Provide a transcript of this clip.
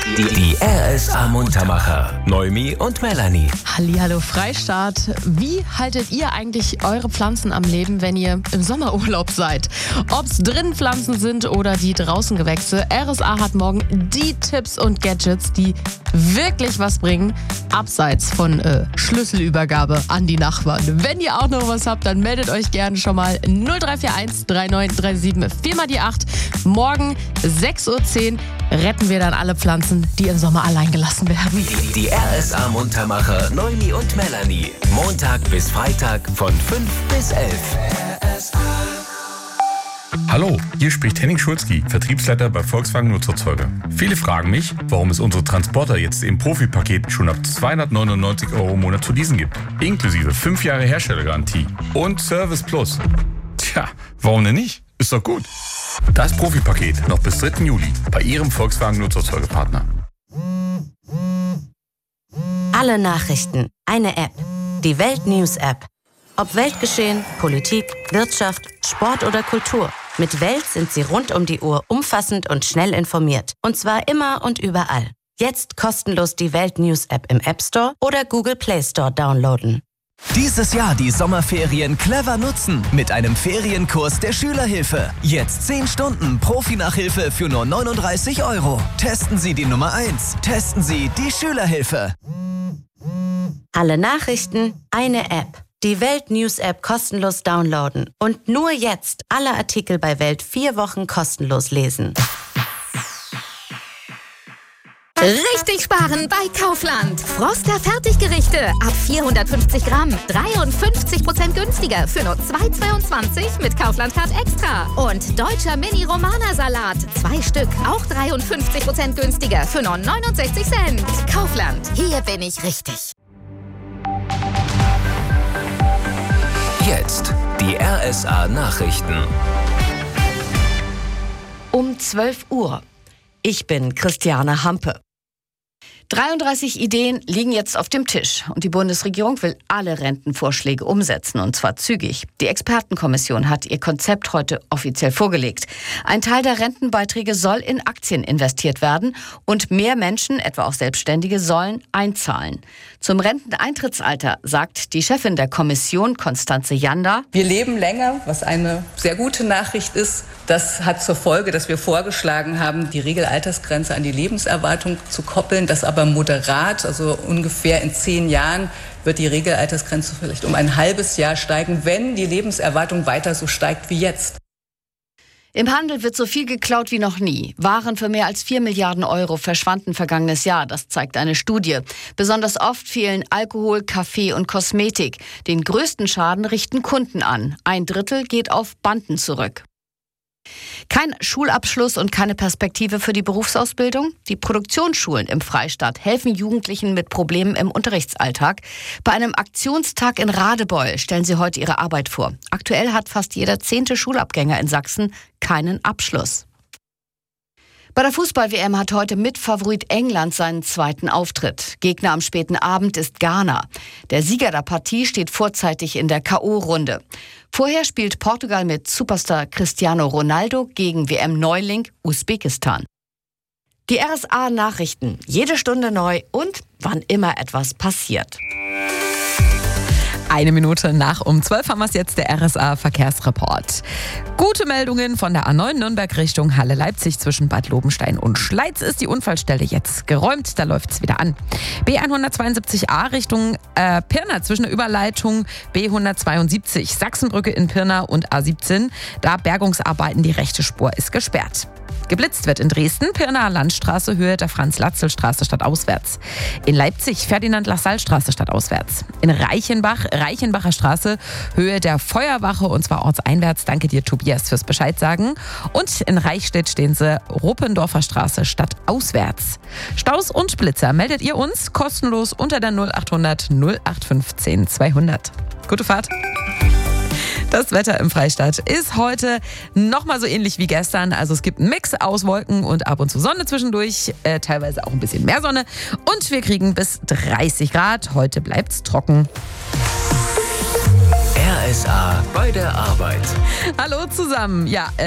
Die RSA Muntermacher. Noemi und Melanie. Hallihallo Freistaat. Wie haltet ihr eigentlich eure Pflanzen am Leben, wenn ihr im Sommerurlaub seid? Ob's drinnen Pflanzen sind oder die draußen Gewächse, RSA hat morgen die Tipps und Gadgets, die wirklich was bringen, abseits von Schlüsselübergabe an die Nachbarn. Wenn ihr auch noch was habt, dann meldet euch gerne schon mal 0341 3937 4 mal die 8. Morgen 6:10 Uhr retten wir dann alle Pflanzen, die im Sommer allein gelassen werden. Die RSA Muntermacher Noemi und Melanie. Montag bis Freitag von 5 bis 11. Hallo, hier spricht Henning Schulzki, Vertriebsleiter bei Volkswagen Nutzerzeuger. Viele fragen mich, warum es unsere Transporter jetzt im Profipaket schon ab 299 € im Monat zu leasen gibt. Inklusive 5 Jahre Herstellergarantie und Service Plus. Tja, warum denn nicht? Ist doch gut. Das Profipaket noch bis 3. Juli bei Ihrem Volkswagen Nutzerzeugerpartner. Alle Nachrichten, eine App. Die Welt News App. Ob Weltgeschehen, Politik, Wirtschaft, Sport oder Kultur. Mit Welt sind Sie rund um die Uhr umfassend und schnell informiert. Und zwar immer und überall. Jetzt kostenlos die Welt News App im App Store oder Google Play Store downloaden. Dieses Jahr die Sommerferien clever nutzen mit einem Ferienkurs der Schülerhilfe. Jetzt 10 Stunden Profi-Nachhilfe für nur 39 €. Testen Sie die Nummer 1. Testen Sie die Schülerhilfe. Alle Nachrichten, eine App. Die Welt News App kostenlos downloaden. Und nur jetzt alle Artikel bei Welt 4 Wochen kostenlos lesen. Richtig sparen bei Kaufland. Froster Fertiggerichte ab 450 Gramm. 53% günstiger für nur 2,22 mit Kaufland Card Extra. Und deutscher Mini-Romana-Salat. 2 Stück, auch 53% günstiger für nur 69 Cent. Kaufland, hier bin ich richtig. Jetzt die RSA Nachrichten. Um 12 Uhr. Ich bin Christiane Hampe. 33 Ideen liegen jetzt auf dem Tisch und die Bundesregierung will alle Rentenvorschläge umsetzen und zwar zügig. Die Expertenkommission hat ihr Konzept heute offiziell vorgelegt. Ein Teil der Rentenbeiträge soll in Aktien investiert werden und mehr Menschen, etwa auch Selbstständige, sollen einzahlen. Zum Renteneintrittsalter sagt die Chefin der Kommission, Constanze Janda: Wir leben länger, was eine sehr gute Nachricht ist. Das hat zur Folge, dass wir vorgeschlagen haben, die Regelaltersgrenze an die Lebenserwartung zu koppeln, das aber moderat, also ungefähr in 10 Jahren wird die Regelaltersgrenze vielleicht um ein halbes Jahr steigen, wenn die Lebenserwartung weiter so steigt wie jetzt. Im Handel wird so viel geklaut wie noch nie. Waren für mehr als 4 Milliarden € verschwanden vergangenes Jahr, das zeigt eine Studie. Besonders oft fehlen Alkohol, Kaffee und Kosmetik. Den größten Schaden richten Kunden an. 1/3 geht auf Banden zurück. Kein Schulabschluss und keine Perspektive für die Berufsausbildung? Die Produktionsschulen im Freistaat helfen Jugendlichen mit Problemen im Unterrichtsalltag. Bei einem Aktionstag in Radebeul stellen sie heute ihre Arbeit vor. Aktuell hat fast jeder 10. Schulabgänger in Sachsen keinen Abschluss. Bei der Fußball-WM hat heute Mitfavorit England seinen zweiten Auftritt. Gegner am späten Abend ist Ghana. Der Sieger der Partie steht vorzeitig in der K.O.-Runde. Vorher spielt Portugal mit Superstar Cristiano Ronaldo gegen WM-Neuling Usbekistan. Die RSA-Nachrichten, jede Stunde neu und wann immer etwas passiert. 1 Minute nach um 12 haben wir es jetzt, der RSA-Verkehrsreport. Gute Meldungen von der A9 Nürnberg Richtung Halle-Leipzig zwischen Bad Lobenstein und Schleiz ist die Unfallstelle jetzt geräumt, da läuft es wieder an. B172a Richtung Pirna zwischen der Überleitung B172, Sachsenbrücke in Pirna und A17, da Bergungsarbeiten, die rechte Spur ist gesperrt. Geblitzt wird in Dresden, Pirnaer Landstraße, Höhe der Franz-Latzel-Straße stadtauswärts. In Leipzig, Ferdinand-Lassalle-Straße stadtauswärts. In Reichenbach, Reichenbacher Straße, Höhe der Feuerwache und zwar ortseinwärts. Danke dir, Tobias, fürs Bescheid sagen. Und in Reichstätt stehen sie, Ruppendorfer Straße stadtauswärts. Staus und Blitzer meldet ihr uns kostenlos unter der 0800 0815 200. Gute Fahrt. Das Wetter im Freistaat ist heute nochmal so ähnlich wie gestern. Also es gibt einen Mix aus Wolken und ab und zu Sonne zwischendurch. Teilweise auch ein bisschen mehr Sonne. Und wir kriegen bis 30 Grad. Heute bleibt's trocken. RSA bei der Arbeit. Hallo zusammen. Ja,